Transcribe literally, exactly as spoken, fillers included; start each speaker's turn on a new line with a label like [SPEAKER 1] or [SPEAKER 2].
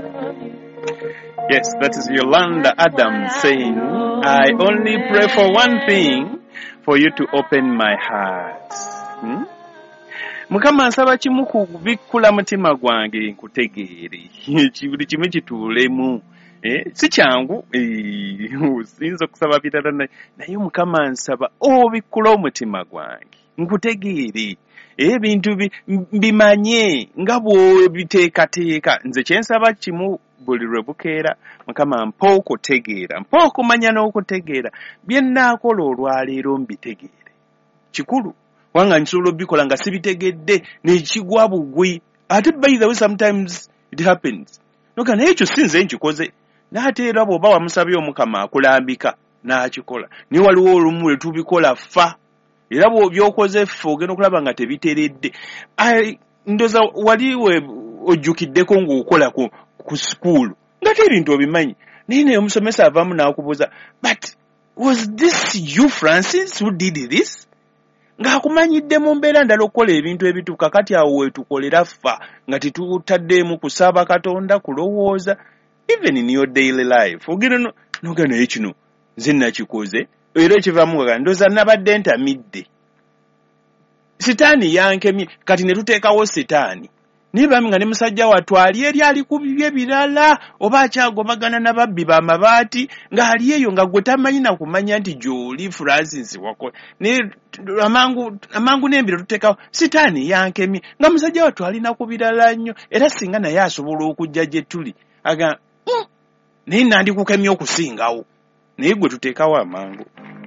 [SPEAKER 1] Yes, that is Yolanda Adams saying, I only pray for one thing, for you to open my heart. Hmm? Mukama nsaba kimu kubikkula mutima gwange nkutegeere. Buli kimu kituulemu. Eh, si kyangu eh, sinza okusaba birala naye Mukama nsaba obikkula omutima gwange nkutegeere. Ebintu bimanye nga bw'obiteekateeka. Nze kyensaba kimu buli lwe bukeera, Mukama mpa okutegeera, mpa okumanya n'okutegeera bye nnaakola olwaleero mbitegeere. Kikulu wanga nsobola obikola nga sibitegedde n'ekigwa bugwi. Ate by the way sometimes it happens. Noka naye ekyo sinze nkikoze. N'ate era bw'oba wamusabye Omukama akulambika n'akikola. Ni waliwo olumu lwe tubikola ffa. Era bw'obyokoze ffe ogenda okulaba nga tebiteredde. Ndoza waliwe ojjukiddeko ng'okola ku ku school ngate ebintu obimanyi naye naye omusomesa avaamu n'akubuuza, but was this you Francis who did this? Ng'akumanyidde mu mbeera ndala okukola ebintu ebituuka kati awo wetukolera ffa nga tetutaddeemu kusaaba Katonda kulowooza even in your daily life. Ogenda noga naye kino nze nakikoze era ekivaamu nga ndoza nabadde ntamidde sitaani yankemye kati ne tuteekawo sitaani niba nga ne musajja wattu ali eri ali ku bibye birala oba akyagobagana n'ababbi b'amabaati ng'ali eyo nga gwe tamanyi na kumanya nti gy'oli Francis wako ne amangu amangu n'embiro tuteekawo sitaani yankemye nga musajja wattu alina ku birala nnyo era singa naye asobola okujja gye tuli aga mm, naye nandikukemya okusingawo naye gwe tuteekawo amangu.